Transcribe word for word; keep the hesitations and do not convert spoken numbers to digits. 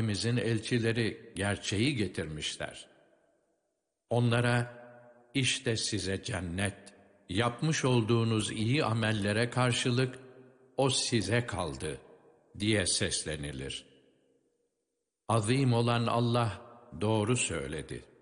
Rabbimizin elçileri gerçeği getirmişler. Onlara, işte size cennet, yapmış olduğunuz iyi amellere karşılık o size kaldı diye seslenilir. Azim olan Allah doğru söyledi.